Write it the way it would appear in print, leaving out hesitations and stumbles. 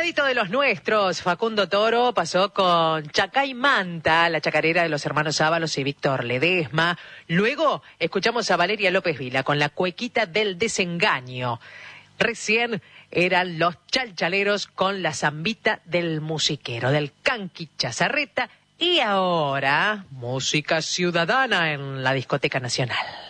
Cuidadito de los nuestros. Facundo Toro pasó con Chacay Manta, la chacarera de los hermanos Ábalos y Víctor Ledesma. Luego escuchamos a Valeria López Vila con la cuequita del desengaño. Recién eran los chalchaleros con la zambita del musiquero, del Canqui Chazarreta. Y ahora, música ciudadana en la Discoteca Nacional.